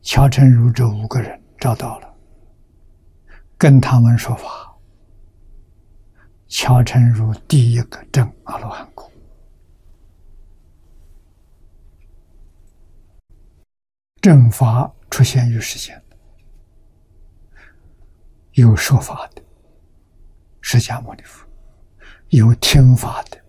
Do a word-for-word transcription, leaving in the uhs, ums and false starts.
乔成儒这五个人找到了，跟他们说法。乔成儒第一个证阿罗汉果，正法出现于世间，有说法的释迦牟尼佛，有听法的